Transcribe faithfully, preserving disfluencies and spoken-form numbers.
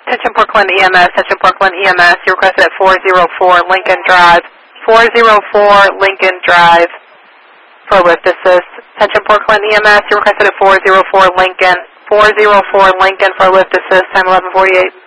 Attention Portland E M S, attention Portland E M S, you requested at four oh four Lincoln Drive. four oh four Lincoln Drive for lift assist. Attention Portland E M S, you requested at four oh four Lincoln. four oh four Lincoln for lift assist, time eleven forty-eight.